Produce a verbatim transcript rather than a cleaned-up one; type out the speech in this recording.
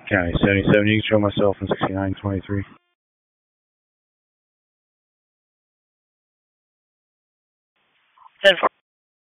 County seventy-seven, you can show myself in sixty-nine twenty-three. ten four.